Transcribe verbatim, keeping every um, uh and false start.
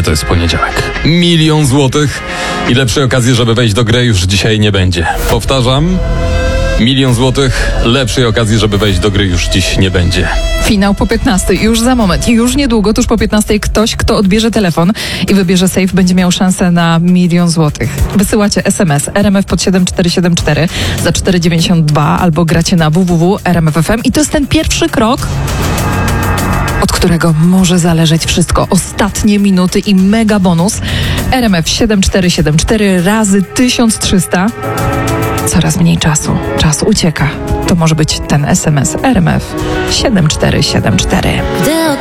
ale to jest poniedziałek. Milion złotych i lepszej okazji, żeby wejść do gry, już dzisiaj nie będzie. Powtarzam, milion złotych, lepszej okazji, żeby wejść do gry, już dziś nie będzie. Finał po piętnastej, już za moment, już niedługo, tuż po piętnastej ktoś, kto odbierze telefon i wybierze safe, będzie miał szansę na milion złotych. Wysyłacie es em es R M F pod siedem cztery siedem cztery za cztery dziewięćdziesiąt dwa albo gracie na w w w kropka r m f kropka f m i to jest ten pierwszy krok, od którego może zależeć wszystko. Ostatnie minuty i mega bonus. R M F siedem cztery siedem cztery razy tysiąc trzysta. Coraz mniej czasu. Czas ucieka. To może być ten es em es R M F siedem cztery siedem cztery.